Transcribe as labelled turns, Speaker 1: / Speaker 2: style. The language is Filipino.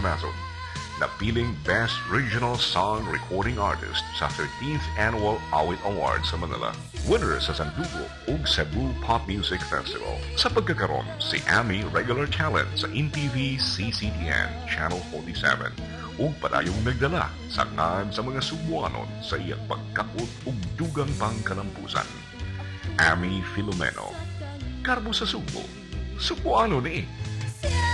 Speaker 1: nasod. Napiling Best Regional Song Recording Artist sa 13th Annual Awit Awards sa Manila. Winner sa Sandugo ug Cebu Pop Music Festival. Sa pagkakaroon, si Ami regular talent sa InTV CCTN Channel 47 ug padayong nagdala sa ngan sa mga Subuanon sa iyang pagkakot ug dugang pangkalampusan. Ami Filomeno. Karbo sa Subo. Subuano ni